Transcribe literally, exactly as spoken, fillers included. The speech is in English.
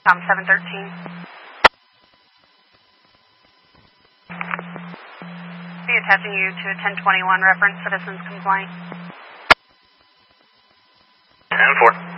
Tom seven thirteen. Be attaching you to a ten twenty-one reference citizens complaint. ten four.